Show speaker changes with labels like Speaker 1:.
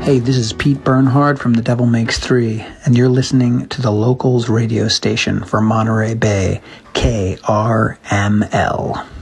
Speaker 1: Hey, this is Pete Bernhard from The Devil Makes Three, and you're listening to the Locals radio station for Monterey Bay, KRML.